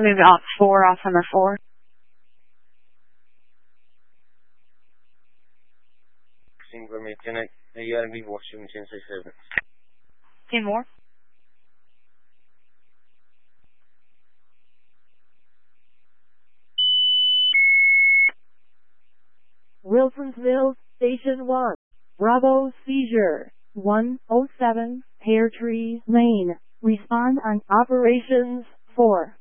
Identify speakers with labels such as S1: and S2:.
S1: to move out 4 off number 4.
S2: Information ARB Washington 67.
S1: 10 more.
S3: Wilsonsville, Station 1. Bravo Seizure 107 Pear Tree Lane. Respond on Operations 4.